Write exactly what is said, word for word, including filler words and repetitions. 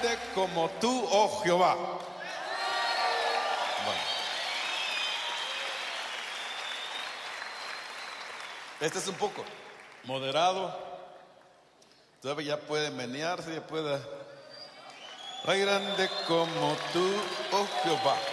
grande como tú, oh Jehová. Bueno. Este es un poco moderado. Todavía ya puede menearse, ya puede. Ay, grande como tú, oh Jehová.